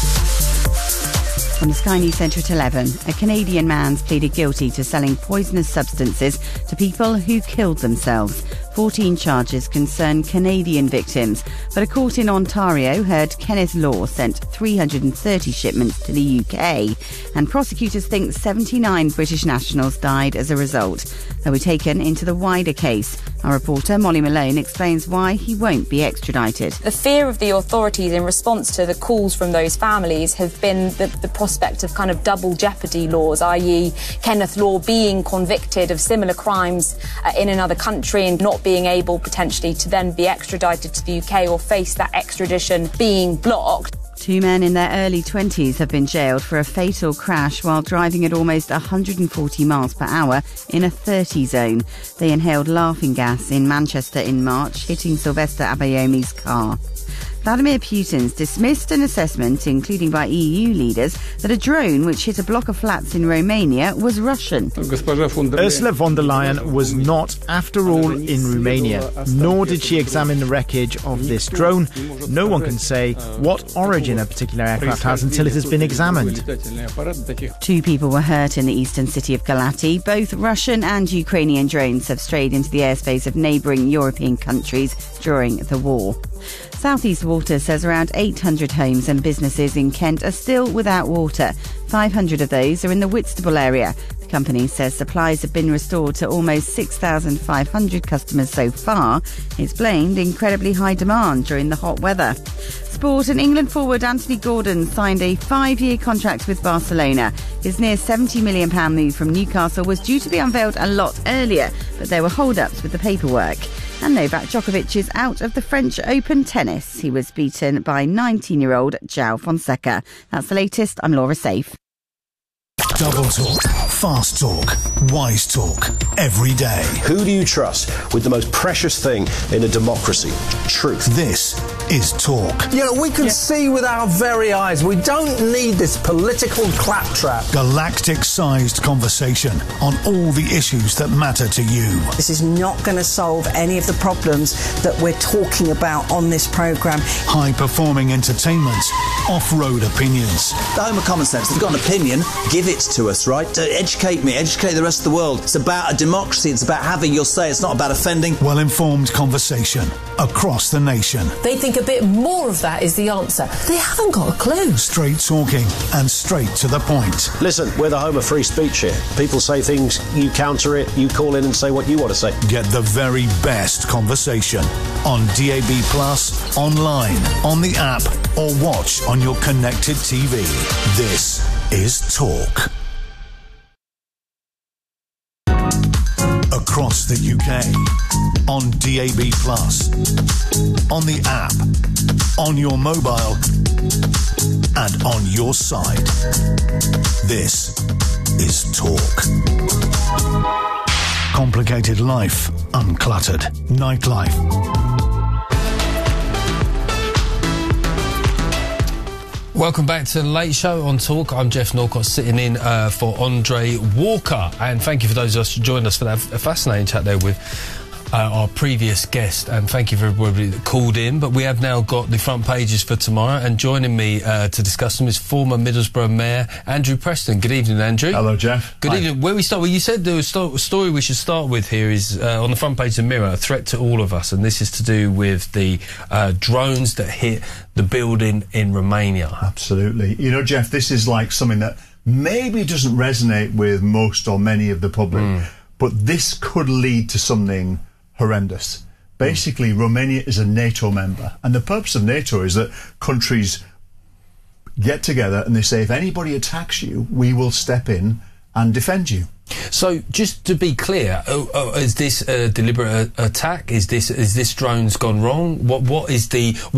On the Sky News Centre at 11, a Canadian man's pleaded guilty to selling poisonous substances to people who killed themselves. 14 charges concern Canadian victims, but a court in Ontario heard Kenneth Law sent 330 shipments to the UK, and prosecutors think 79 British nationals died as a result. They'll be taken into the wider case. Our reporter Molly Malone explains why he won't be extradited. The fear of the authorities in response to the calls from those families have been the prospect of kind of double jeopardy laws, i.e. Kenneth Law being convicted of similar crimes in another country and not being able potentially to then be extradited to the UK or face that extradition being blocked. 2 men in their early 20s have been jailed for a fatal crash while driving at almost 140 miles per hour in a 30 zone. They inhaled laughing gas in Manchester in March, hitting Sylvester Abayomi's car. Vladimir Putin's dismissed an assessment, including by EU leaders, that a drone which hit a block of flats in Romania was Russian. Ursula von der Leyen was not, after all, in Romania, nor did she examine the wreckage of this drone. No one can say what origin a particular aircraft has until it has been examined. 2 people were hurt in the eastern city of Galati. Both Russian and Ukrainian drones have strayed into the airspace of neighbouring European countries during the war. Southeast Water says around 800 homes and businesses in Kent are still without water. 500 of those are in the Whitstable area. The company says supplies have been restored to almost 6,500 customers so far. It's blamed incredibly high demand during the hot weather. Sport, and England forward Anthony Gordon signed a 5-year contract with Barcelona. His near £70 million move from Newcastle was due to be unveiled a lot earlier, but there were hold-ups with the paperwork. And Novak Djokovic is out of the French Open tennis. He was beaten by 19-year-old João Fonseca. That's the latest. I'm Laura Safe. Double talk, fast talk, wise talk, every day. Who do you trust with the most precious thing in a democracy? Truth. This is Talk. You know, we can see with our very eyes. We don't need this political claptrap. Galactic-sized conversation on all the issues that matter to you. This is not going to solve any of the problems that we're talking about on this programme. High-performing entertainment, off-road opinions. The home of common sense. They've got an opinion, give it to us, right? Educate me, educate the rest of the world. It's about a democracy, it's about having your say, it's not about offending. Well-informed conversation across the nation. They think a bit more of that is the answer. They haven't got a clue. Straight talking and straight to the point. Listen, we're the home of free speech here. People say things, you counter it, you call in and say what you want to say. Get the very best conversation on DAB+, online, on the app, or watch on your connected TV. This is Talk. Across the UK, on DAB+, on the app, on your mobile, and on your side. This is Talk. Complicated life, uncluttered. Nightlife. Welcome back to the Late Show on Talk. I'm Jeff Norcott, sitting in for Andre Walker. And thank you for those of us who joined us for that fascinating chat there with our previous guest. And thank you for everybody that called in. But we have now got the front pages for tomorrow. And joining me to discuss them is former Middlesbrough Mayor Andrew Preston. Good evening, Andrew. Hello, Jeff. Good evening. Where we start? Well, you said the story we should start with here is on the front page of the Mirror, a threat to all of us. And this is to do with the drones that hit the building in Romania. Absolutely. You know, Jeff, this is like something that maybe doesn't resonate with most or many of the public, but this could lead to something horrendous. Basically, Romania is a NATO member, and the purpose of NATO is that countries get together and they say, if anybody attacks you, we will step in and defend you. So, just to be clear, is this a deliberate attack? Is this drones gone wrong? What is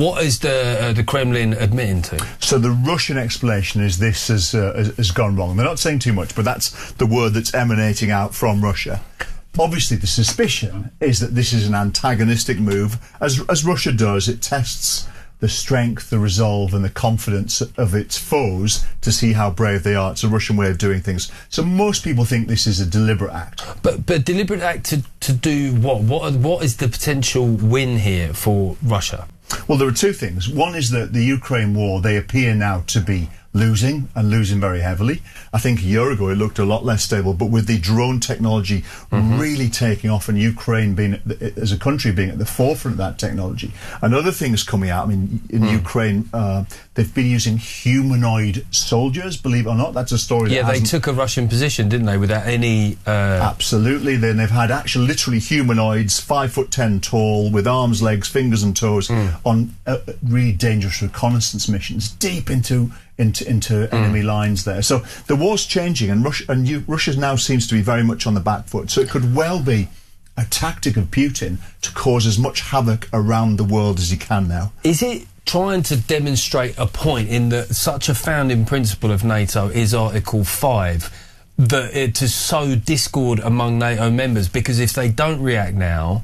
the Kremlin admitting to? So the Russian explanation is this has gone wrong. They're not saying too much, but that's the word that's emanating out from Russia. Obviously, the suspicion is that this is an antagonistic move, as Russia does. It tests the strength, the resolve and the confidence of its foes to see how brave they are. It's a Russian way of doing things. So most people think this is a deliberate act. But deliberate act to do what? What is the potential win here for Russia? Well, there are two things. One is that the Ukraine war, they appear now to be losing, and losing very heavily. I think a year ago it looked a lot less stable, but with the drone technology really taking off, and Ukraine being, as a country, being at the forefront of that technology. And other things coming out, I mean, in Ukraine, they've been using humanoid soldiers, believe it or not. That's a story that they took a Russian position, didn't they, without any... Absolutely. Then they've had actually literally humanoids, 5'10" tall, with arms, legs, fingers and toes, on really dangerous reconnaissance missions, deep into enemy lines there. So the war's changing, and Russia now seems to be very much on the back foot. So it could well be a tactic of Putin to cause as much havoc around the world as he can now. Is it trying to demonstrate a point in that such a founding principle of NATO is Article 5, that to sow discord among NATO members? Because if they don't react now,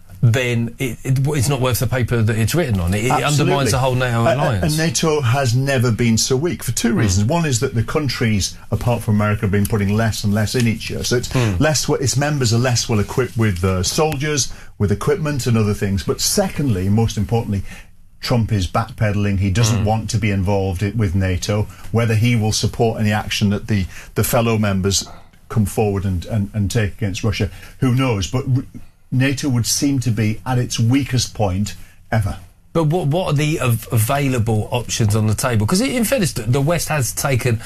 then it's not worth the paper that it's written on. It undermines the whole NATO alliance. And NATO has never been so weak for two reasons. One is that the countries, apart from America, have been putting less and less in each year. So it's its members are less well equipped with soldiers, with equipment and other things. But secondly, most importantly, Trump is backpedaling. He doesn't want to be involved with NATO. Whether he will support any action that the fellow members come forward and take against Russia, who knows? But NATO would seem to be at its weakest point ever. But what are the available options on the table? Because in fairness, the West has taken,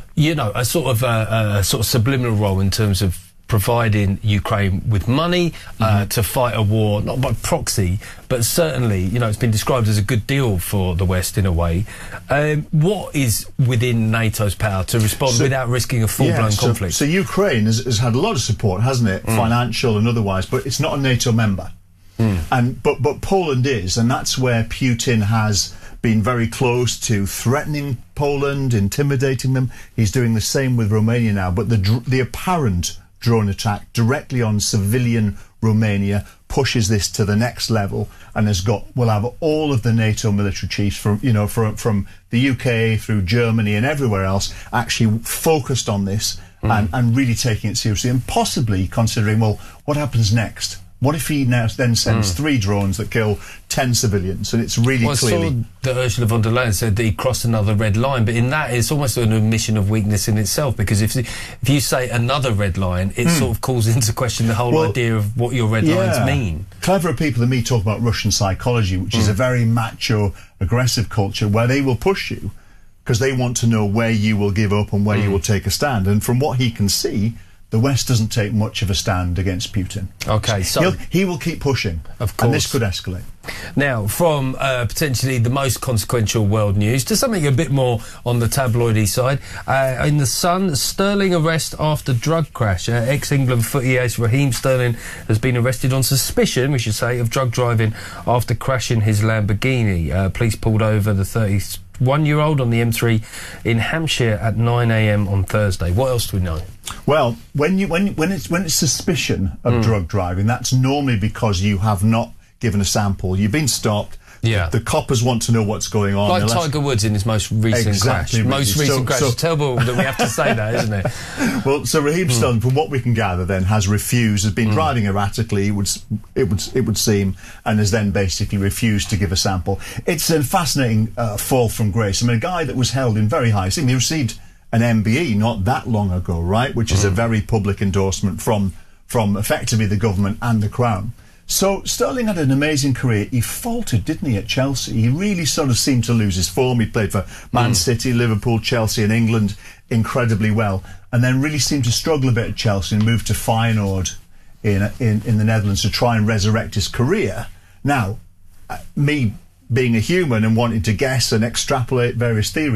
a sort of subliminal role in terms of providing Ukraine with money to fight a war, not by proxy, but certainly, it's been described as a good deal for the West in a way. What is within NATO's power to respond without risking a full-blown conflict? So Ukraine has had a lot of support, hasn't it, financial and otherwise, but it's not a NATO member. But Poland is, and that's where Putin has been very close to threatening Poland, intimidating them. He's doing the same with Romania now, but the apparent drone attack directly on civilian Romania pushes this to the next level, and will have all of the NATO military chiefs from the UK through Germany and everywhere else actually focused on this and really taking it seriously, and possibly considering, well, what happens next? What if he now then sends 3 drones that kill 10 civilians? And it's really clearly... I saw that Ursula von der Leyen said that he crossed another red line, but in that it's almost an admission of weakness in itself, because if you say another red line, it sort of calls into question the whole idea of what your red lines mean. Cleverer people than me talk about Russian psychology, which is a very macho, aggressive culture where they will push you because they want to know where you will give up and where you will take a stand. And from what he can see, the West doesn't take much of a stand against Putin. Okay, so he will keep pushing, of course, and this could escalate. Now, from potentially the most consequential world news to something a bit more on the tabloidy side, in the Sun, Sterling arrest after drug crash. Ex-England footy ace Raheem Sterling has been arrested on suspicion, we should say, of drug driving after crashing his Lamborghini. Police pulled over the 31-year-old on the M3 in Hampshire at 9 a.m. on Thursday. What else do we know? Well, when it's suspicion of drug driving, that's normally because you have not given a sample. You've been stopped. Yeah. The coppers want to know what's going on. Like Tiger Woods in his most recent crash. Most recent crash. It's terrible that we have to say that, isn't it? Well, so Raheem Sterling, from what we can gather, then has been driving erratically, it would seem, and has then basically refused to give a sample. It's a fascinating fall from grace. I mean, a guy that was held in very high esteem. He received an MBE not that long ago, right? Which is a very public endorsement from effectively the government and the Crown. So Sterling had an amazing career. He faltered, didn't he, at Chelsea? He really sort of seemed to lose his form. He played for Man City, Liverpool, Chelsea and England incredibly well, and then really seemed to struggle a bit at Chelsea and moved to Feyenoord in the Netherlands to try and resurrect his career. Now, me being a human and wanting to guess and extrapolate various theories,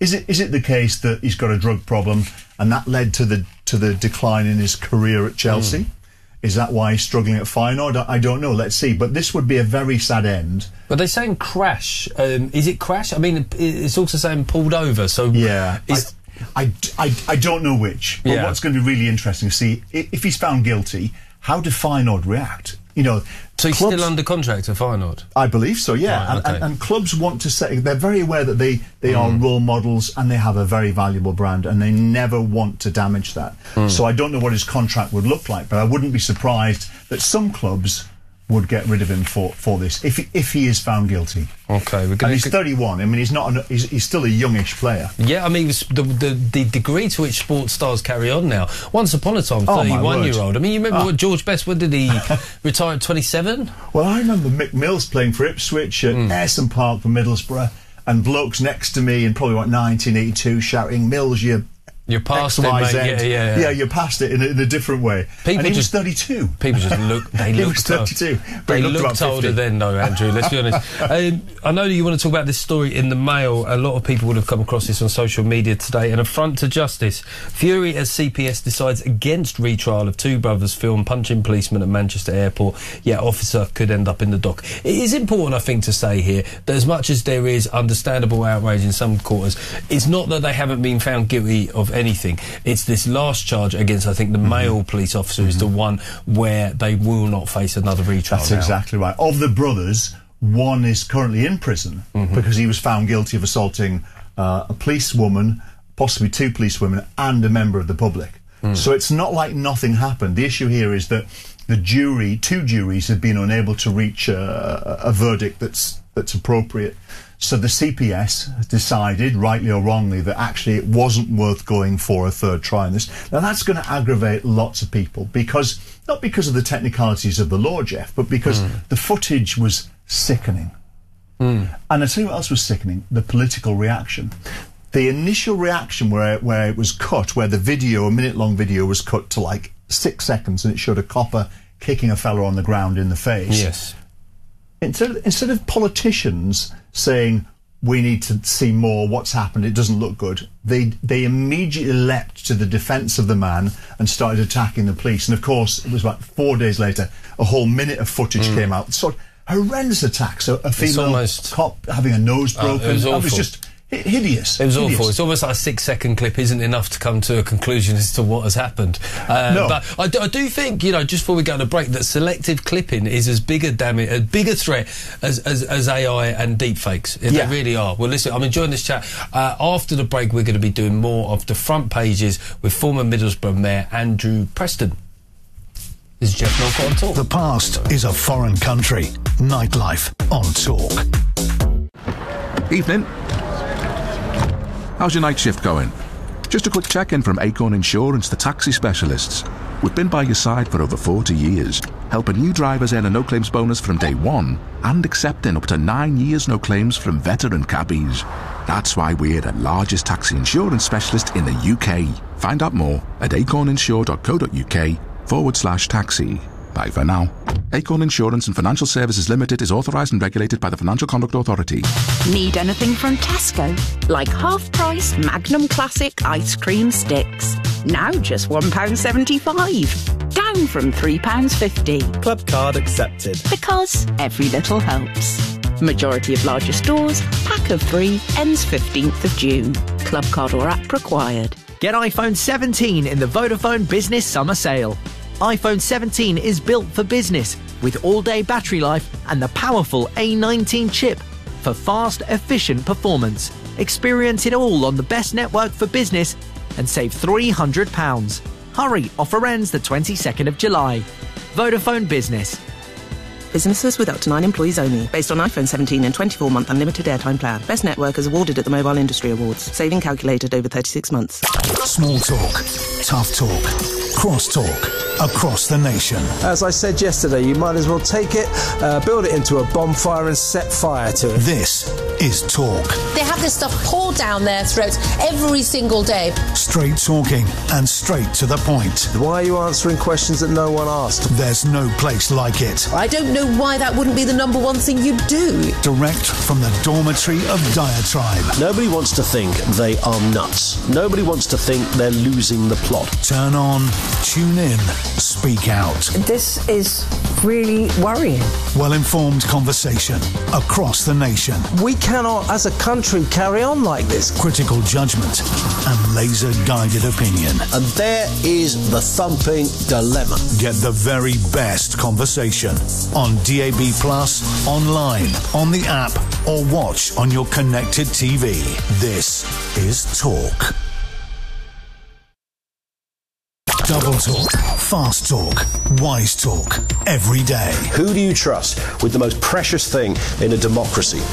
Is it the case that he's got a drug problem and that led to the decline in his career at Chelsea? Is that why he's struggling at Feyenoord? I don't know. Let's see. But this would be a very sad end. But they're saying crash. Is it crash? I mean, it's also saying pulled over. So yeah, I don't know which. But what's going to be really interesting to see if he's found guilty, how do Feyenoord react? You know, so he's still under contract at Feyenoord? I believe so, yeah. Right, okay. and clubs want to say, they're very aware that they are role models and they have a very valuable brand and they never want to damage that. So I don't know what his contract would look like, but I wouldn't be surprised that some clubs would get rid of him for this if he is found guilty. Okay, and he's 31. I mean, he's still a youngish player. Yeah, I mean, the degree to which sports stars carry on now. Once upon a time, 31-year-old. I mean, you remember what George Best? When did he retire at 27? Well, I remember Mick Mills playing for Ipswich at Ayresome Park for Middlesbrough, and blokes next to me in probably 1982 shouting, "Mills, you're past it, mate." Yeah, you're past it in a different way. And he was 32. People just look. They he looked was 32. They looked older then, though, Andrew. Let's be honest. I know that you want to talk about this story in the Mail. A lot of people would have come across this on social media today. An affront to justice. Fury as CPS decides against retrial of two brothers filmed punching policemen at Manchester Airport. Yet officer could end up in the dock. It is important, I think, to say here that as much as there is understandable outrage in some quarters, it's not that they haven't been found guilty of anything. It's this last charge against, I think, the male police officer is the one where they will not face another retrial. That's exactly right. Of the brothers, one is currently in prison because he was found guilty of assaulting a policewoman, possibly two policewomen, and a member of the public. So it's not like nothing happened. The issue here is that the two juries have been unable to reach a verdict that's appropriate. So the CPS decided, rightly or wrongly, that actually it wasn't worth going for a third try on this. Now that's going to aggravate lots of people not because of the technicalities of the law, Jeff, but because the footage was sickening. And I tell you what else was sickening: the political reaction. The initial reaction where it was cut, where the video, a minute-long video, was cut to like 6 seconds, and it showed a copper kicking a fella on the ground in the face. Yes. Instead of politicians saying, we need to see more, what's happened, it doesn't look good, they immediately leapt to the defence of the man and started attacking the police. And of course, it was about 4 days later, a whole minute of footage came out. Sort of horrendous attacks, a female cop having a nose broken. It was awful. It was just hideous. It was awful. It's almost like a 6-second clip isn't enough to come to a conclusion as to what has happened. No. But I do think, just before we go on a break, that selective clipping is a bigger threat as AI and deepfakes. They really are. Well, listen, I'm enjoying this chat. After the break, we're going to be doing more of the front pages with former Middlesbrough Mayor Andrew Preston. This is Jeff Norfolk on Talk. The past is a foreign country. Nightlife on Talk. Evening. How's your night shift going? Just a quick check-in from Acorn Insurance, the taxi specialists. We've been by your side for over 40 years, helping new drivers earn a no-claims bonus from day one and accepting up to 9 years no claims from veteran cabbies. That's why we're the largest taxi insurance specialist in the UK. Find out more at acorninsure.co.uk/taxi. Bye for now. Acorn Insurance and Financial Services Limited is authorised and regulated by the Financial Conduct Authority. Need anything from Tesco? Like half-price Magnum Classic ice cream sticks. Now just £1.75. Down from £3.50. Club card accepted. Because every little helps. Majority of larger stores, pack of 3, ends 15th of June. Club card or app required. Get iPhone 17 in the Vodafone Business Summer Sale. iPhone 17 is built for business with all-day battery life and the powerful A19 chip for fast, efficient performance. Experience it all on the best network for business and save £300. Hurry, offer ends the 22nd of July. Vodafone Business. Businesses with up to 9 employees only. Based on iPhone 17 and 24-month unlimited airtime plan. Best network is awarded at the Mobile Industry Awards. Saving calculated over 36 months. Small talk, tough talk, Crosstalk, across the nation. As I said yesterday, you might as well take it, build it into a bonfire and set fire to it. This is Talk. They have this stuff poured down their throats every single day. Straight talking and straight to the point. Why are you answering questions that no one asked? There's no place like it. I don't know why that wouldn't be the number one thing you do. Direct from the dormitory of diatribe. Nobody wants to think they are nuts. Nobody wants to think they're losing the plot. Turn on, tune in, speak out. This is really worrying. Well-informed conversation across the nation. We cannot, as a country, carry on like this. Critical judgment and laser-guided opinion. And there is the thumping dilemma. Get the very best conversation on DAB+, online, on the app, or watch on your connected TV. This is Talk. Double talk, fast talk, wise talk, every day. Who do you trust with the most precious thing in a democracy?